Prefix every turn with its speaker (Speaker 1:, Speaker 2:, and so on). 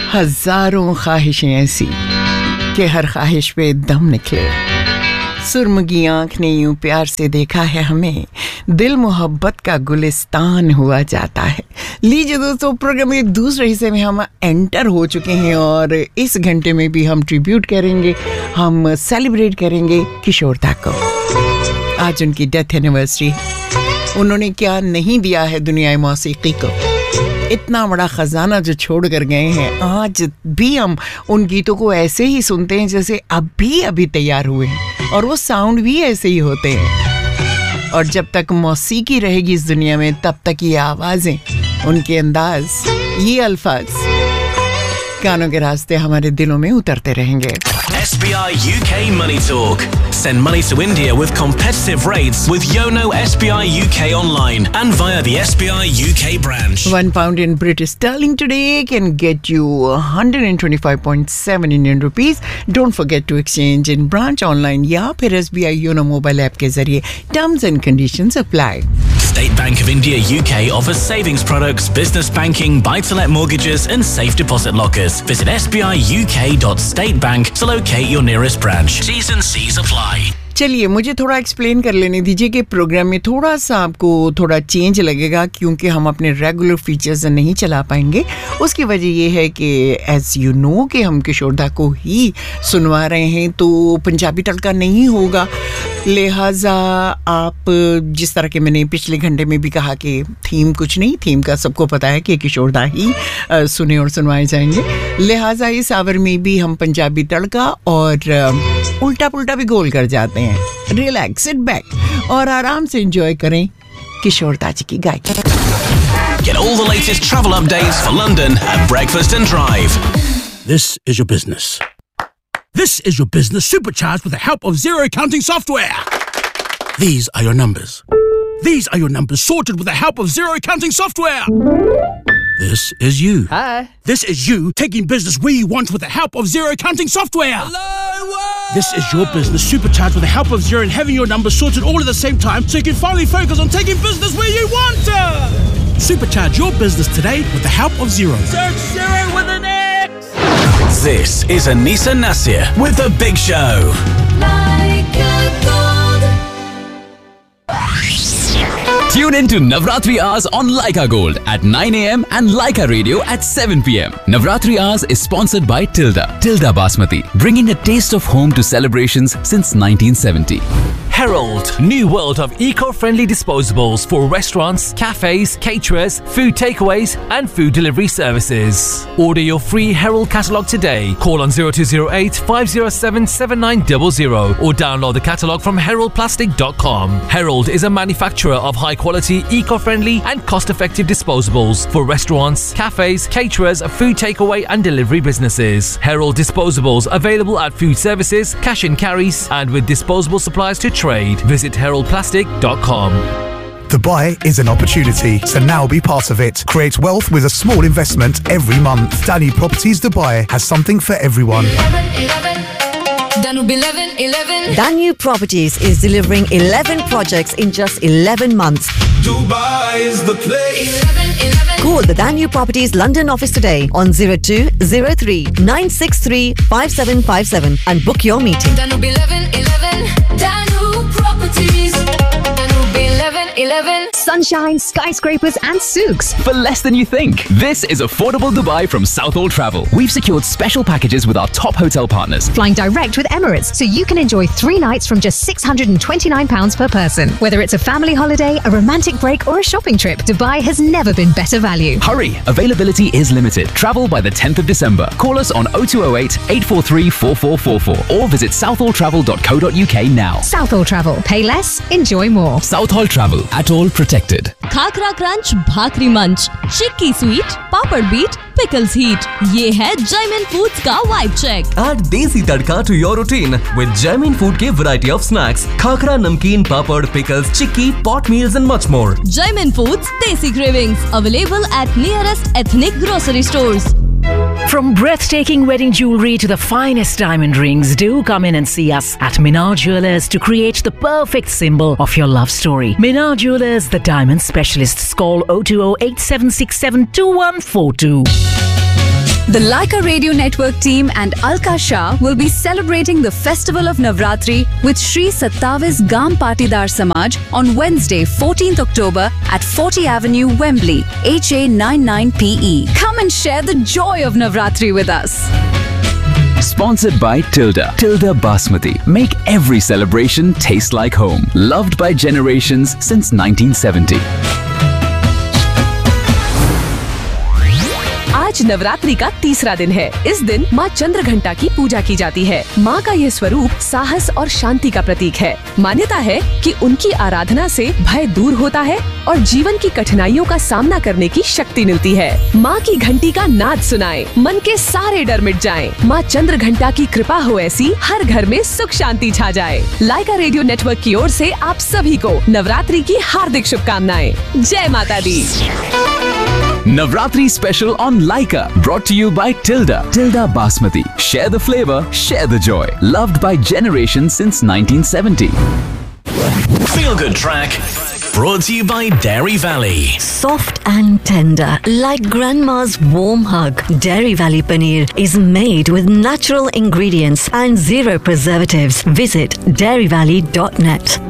Speaker 1: हजारों ख्वाहिशें ऐसी कि हर ख्वाहिश पे दम निकले। सुरमगी आँख ने यूं प्यार से देखा है हमें, दिल मोहब्बत का गुलिस्तान हुआ जाता है। लीजिए दोस्तों, प्रोग्राम के दूसरे हिस्से में हम एंटर हो चुके हैं और इस घंटे में भी हम ट्रिब्यूट करेंगे, हम सेलिब्रेट करेंगे किशोर दा को। आज उनकी डेथ एनिवर्सरी। उन्होंने क्या नहीं दिया है दुनिया मौसीकी को, इतना बड़ा खजाना जो छोड़ कर गए हैं। आज भी हम उन गीतों को ऐसे ही सुनते हैं जैसे अभी तैयार हुए हैं, और वो साउंड भी ऐसे ही होते हैं। और जब तक मौसीकी रहेगी इस दुनिया में, तब तक ये आवाज़ें, उनके अंदाज, ये अल्फाज कानों के रास्ते हमारे दिलों में उतरते रहेंगे।
Speaker 2: SBI UK Money Talk. Send money to India with competitive rates with Yono SBI UK online and via the SBI UK branch.
Speaker 1: £1 in British sterling today can get you 125.7 Indian rupees. Don't forget to exchange in branch online या फिर SBI Yono mobile app के जरिए। Terms and conditions apply.
Speaker 2: State Bank of India UK offers savings products, business banking, buy-to-let mortgages and safe deposit lockers. Visit sbiuk.statebank to locate your nearest branch. T's and C's apply.
Speaker 1: चलिए, मुझे थोड़ा explain कर लेने दीजिए कि programme में थोड़ा सा आपको थोड़ा चेंज लगेगा क्योंकि हम अपने रेगुलर फीचर्स नहीं चला पाएंगे। उसकी वजह ये है कि एज यू नो कि हम किशोर दा को ही सुनवा रहे हैं, तो पंजाबी तड़का नहीं होगा। लिहाजा आप जिस तरह के मैंने पिछले घंटे में भी कहा कि थीम कुछ नहीं, थीम का सबको पता है कि किशोर दा ही सुने और सुनवाए जाएंगे। लिहाजा इस आवर में भी हम पंजाबी तड़का और उल्टा पुल्टा भी गोल कर जाते हैं। रिलैक्स, सिट बैक और आराम से एंजॉय करें किशोर दा जी की गायकी।
Speaker 2: Get all the latest travel updates for London at Breakfast and Drive.
Speaker 3: This is your business. This is your business supercharged with the help of zero counting software. These are your numbers. These are your numbers sorted with the help of zero counting software. This is you.
Speaker 4: Hi.
Speaker 3: This is you taking business where you want with the help of zero counting software.
Speaker 4: Hello.
Speaker 3: This is your business supercharged with the help of Zero and having your numbers sorted all at the same time so you can finally focus on taking business where you want to. Supercharge your business today with the help of Zero.
Speaker 4: Search Zero with an X.
Speaker 2: This is Anisa Nasir with The Big Show.
Speaker 5: Like a gold.
Speaker 6: Tune in to Navratri Hours on Laika Gold at 9 a.m. and Laika Radio at 7 p.m. Navratri Hours is sponsored by Tilda Basmati, bringing a taste of home to celebrations since 1970.
Speaker 7: Herald, new world of eco-friendly disposables for restaurants, cafes, caterers, food takeaways and food delivery services. Order your free Herald catalogue today. Call on 0208 507 7900 or download the catalogue from heraldplastic.com. Herald is a manufacturer of high-quality, eco-friendly and cost-effective disposables for restaurants, cafes, caterers, food takeaway and delivery businesses. Herald disposables available at food services, cash and carries and with disposable supplies to trade. Visit heraldplastic.com.
Speaker 8: Dubai is an opportunity, so now be part of it. Create wealth with a small investment every month. Danube Properties Dubai has something for everyone.
Speaker 5: 11.
Speaker 9: Danube Properties is delivering 11 projects in just 11 months.
Speaker 10: Dubai is the place.
Speaker 5: 11.
Speaker 9: Call the Danube Properties London office today on 0203 963 5757 and book your meeting.
Speaker 5: Danube 11. Danube Properties. Danube 11.
Speaker 11: Sunshine, skyscrapers and souks.
Speaker 6: For less than you think. This is Affordable Dubai from Southall Travel. We've secured special packages with our top hotel partners.
Speaker 11: Flying direct with Emirates, so you can enjoy 3 nights from just £629 per person. Whether it's a family holiday, a romantic break or a shopping trip, Dubai has never been better value.
Speaker 6: Hurry! Availability is limited. Travel by the 10th of December. Call us on 0208 843 4444 or visit southalltravel.co.uk now.
Speaker 11: Southall Travel. Pay less, enjoy more.
Speaker 6: Southall Travel. At all protected.
Speaker 12: Khakhra crunch, भाकरी मंच, चिक्की sweet, पापड़ beat, pickles heat. ये है Jaymin foods का vibe check.
Speaker 13: Add देसी तड़का to your routine with Jaimin Food के variety of snacks, khakhra, नमकीन, पापड़, pickles, chikki, pot meals and much more.
Speaker 12: Jaimin Foods Desi Cravings, available at nearest ethnic grocery stores.
Speaker 14: From breathtaking wedding jewellery to the finest diamond rings, do come in and see us at Minar Jewellers to create the perfect symbol of your love story. Minar Jewellers, the diamond specialists. Call 020 8767 2142.
Speaker 15: The Laika Radio Network team and Alka Shah will be celebrating the festival of Navratri with Shri Sattavis Gam Patidar Samaj on Wednesday, 14th October at 40 Avenue, Wembley, HA99PE. Come and share the joy of Navratri with us.
Speaker 6: Sponsored by Tilda. Tilda Basmati. Make every celebration taste like home. Loved by generations since 1970.
Speaker 16: आज नवरात्रि का तीसरा दिन है। इस दिन माँ चंद्रघंटा की पूजा की जाती है। माँ का यह स्वरूप साहस और शांति का प्रतीक है। मान्यता है कि उनकी आराधना से भय दूर होता है और जीवन की कठिनाइयों का सामना करने की शक्ति मिलती है। माँ की घंटी का नाद सुनाएं, मन के सारे डर मिट जाएं। माँ चंद्रघंटा की कृपा हो ऐसी, हर घर में सुख शांति छा जाए। लाइका रेडियो नेटवर्क की ओर से आप सभी को नवरात्रि की हार्दिक शुभकामनाएं। जय माता दी।
Speaker 6: Navratri special on Laika, brought to you by Tilda. Tilda Basmati. Share the flavor, share the joy. Loved by generations since 1970.
Speaker 2: Feel Good Track, brought to you by Dairy Valley.
Speaker 9: Soft and tender, like grandma's warm hug. Dairy Valley Paneer is made with natural ingredients and zero preservatives. Visit dairyvalley.net.